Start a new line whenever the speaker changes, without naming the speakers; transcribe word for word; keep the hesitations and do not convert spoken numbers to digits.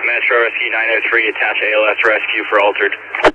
Metro Rescue nine oh three, attach A L S rescue for altered.